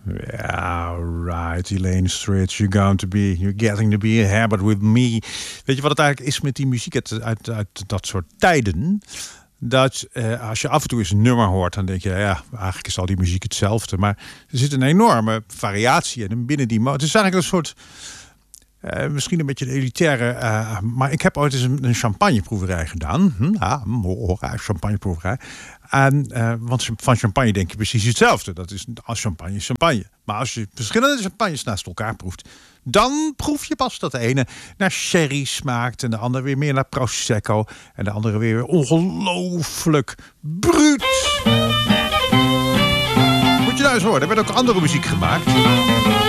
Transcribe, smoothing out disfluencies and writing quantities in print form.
Ja, right, Elaine Stritch, you're getting to be a habit with me. Weet je wat het eigenlijk is met die muziek uit dat soort tijden? Dat als je af en toe eens een nummer hoort, dan denk je, ja, eigenlijk is al die muziek hetzelfde. Maar er zit een enorme variatie in. binnen die het is eigenlijk een soort, misschien een beetje een elitaire, maar ik heb ooit eens een champagneproeverij gedaan. Champagneproeverij. En, want van champagne denk je precies hetzelfde. Dat is als champagne. Maar als je verschillende champagnes naast elkaar proeft, dan proef je pas dat de ene naar sherry smaakt en de andere weer meer naar prosecco en de andere weer ongelooflijk bruut. Moet je nou eens horen, er werd ook andere muziek gemaakt.